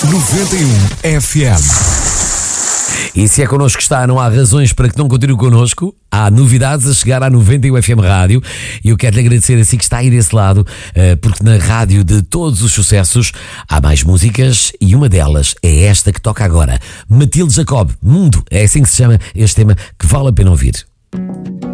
91 FM. E se é connosco que está, não há razões para que não continue connosco. Há novidades a chegar à 91 FM Rádio. E eu quero-lhe agradecer assim que está aí desse lado, porque na rádio de todos os sucessos há mais músicas e uma delas é esta que toca agora. Matilde Jacob, Mundo, é assim que se chama este tema que vale a pena ouvir.